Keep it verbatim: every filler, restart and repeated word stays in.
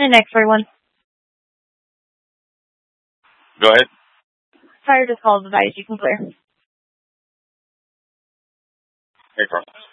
And next for one. Go ahead. Fire just call advised you can clear. Hey, Carl.